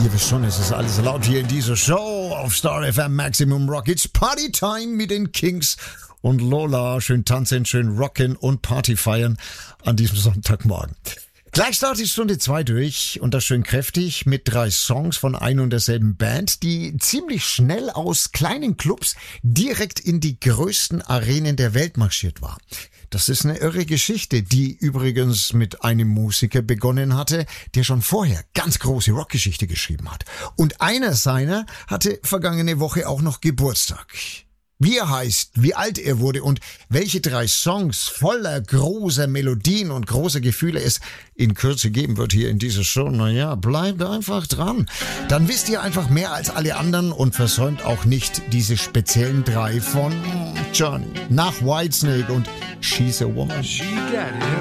Ihr wisst schon, es ist alles laut hier in dieser Show auf Star FM Maximum Rock. It's Party Time mit den Kings und Lola. Schön tanzen, schön rocken und Party feiern an diesem Sonntagmorgen. Gleich startet Stunde 2 durch und das schön kräftig mit 3 Songs von ein und derselben Band, die ziemlich schnell aus kleinen Clubs direkt in die größten Arenen der Welt marschiert war. Das ist eine irre Geschichte, die übrigens mit einem Musiker begonnen hatte, der schon vorher ganz große Rockgeschichte geschrieben hat. Und einer seiner hatte vergangene Woche auch noch Geburtstag. Wie er heißt, wie alt er wurde und welche 3 Songs voller großer Melodien und großer Gefühle es in Kürze geben wird hier in dieser Show. Naja, bleibt einfach dran. Dann wisst ihr einfach mehr als alle anderen und versäumt auch nicht diese speziellen 3 von Johnny nach Whitesnake und She's a Woman.